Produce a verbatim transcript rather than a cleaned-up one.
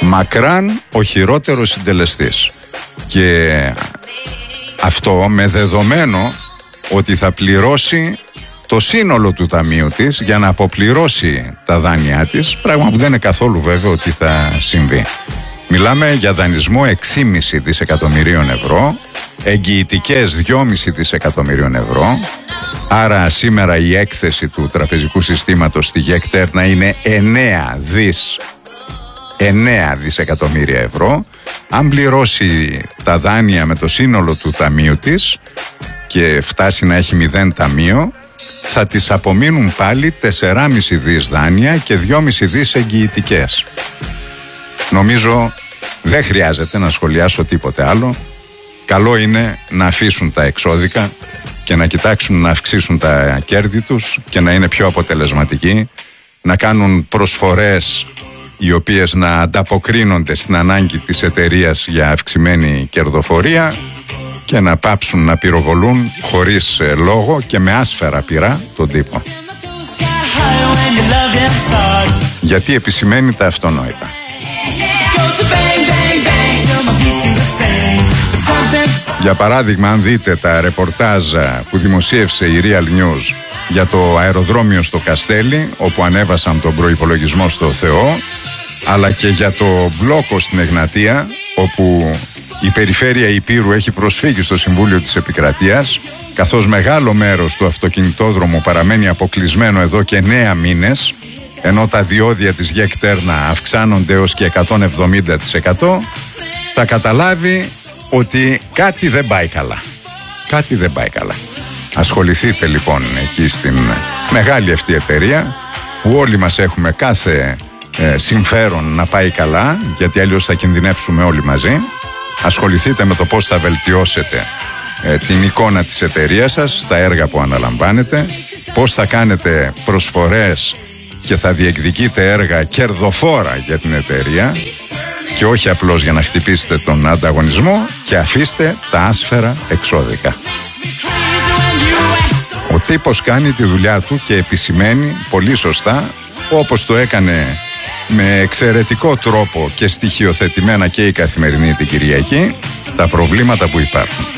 Μακράν ο χειρότερος συντελεστής. Και αυτό με δεδομένο ότι θα πληρώσει το σύνολο του ταμείου της για να αποπληρώσει τα δάνειά της, πράγμα που δεν είναι καθόλου βέβαιο ότι θα συμβεί. Μιλάμε για δανεισμό έξι κόμμα πέντε δισεκατομμυρίων ευρώ, εγγυητικές δυόμισι δισεκατομμυρίων ευρώ. Άρα σήμερα η έκθεση του τραπεζικού συστήματος στη ΓΕΚΤΕΡΝΑ είναι εννέα δις, εννέα δισεκατομμύρια ευρώ. Αν πληρώσει τα δάνεια με το σύνολο του ταμείου της και φτάσει να έχει μηδέν ταμείο, θα της απομείνουν πάλι τέσσερα κόμμα πέντε δις δάνεια και δύο κόμμα πέντε δις εγγυητικές. Νομίζω δεν χρειάζεται να σχολιάσω τίποτε άλλο. Καλό είναι να αφήσουν τα εξώδικα και να κοιτάξουν να αυξήσουν τα κέρδη τους και να είναι πιο αποτελεσματικοί, να κάνουν προσφορές οι οποίες να ανταποκρίνονται στην ανάγκη της εταιρείας για αυξημένη κερδοφορία και να πάψουν να πυροβολούν χωρίς ε, λόγο και με άσφαιρα πυρά τον τύπο. Γιατί επισημαίνει τα αυτονόητα. Για παράδειγμα, αν δείτε τα ρεπορτάζ που δημοσίευσε η Real News για το αεροδρόμιο στο Καστέλι, όπου ανέβασαν τον προϋπολογισμό στο Θεό, αλλά και για το μπλόκο στην Εγνατία, όπου η περιφέρεια Ηπείρου έχει προσφύγει στο Συμβούλιο της Επικρατείας, καθώς μεγάλο μέρος του αυτοκινητόδρομου παραμένει αποκλεισμένο εδώ και εννέα μήνες, ενώ τα διόδια της ΓΕΚΤΕΡΝΑ αυξάνονται έως και εκατόν εβδομήντα τοις εκατό, θα καταλάβει ότι κάτι δεν πάει καλά. Κάτι δεν πάει καλά. Ασχοληθείτε λοιπόν εκεί στην μεγάλη αυτή εταιρεία, που όλοι μας έχουμε κάθε ε, συμφέρον να πάει καλά, γιατί αλλιώς θα κινδυνεύσουμε όλοι μαζί. Ασχοληθείτε με το πώς θα βελτιώσετε ε, την εικόνα της εταιρείας σας στα έργα που αναλαμβάνετε, πώς θα κάνετε προσφορές και θα διεκδικείτε έργα κερδοφόρα για την εταιρεία και όχι απλώς για να χτυπήσετε τον ανταγωνισμό, και αφήστε τα άσφαιρα εξώδικα. Ο τύπος κάνει τη δουλειά του και επισημαίνει πολύ σωστά, όπως το έκανε με εξαιρετικό τρόπο και στοιχειοθετημένα και η Καθημερινή την Κυριακή, τα προβλήματα που υπάρχουν.